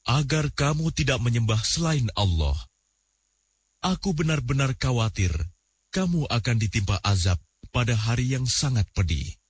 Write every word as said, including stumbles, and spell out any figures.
agar kamu tidak menyembah selain Allah. Aku benar-benar khawatir kamu akan ditimpa azab pada hari yang sangat pedih.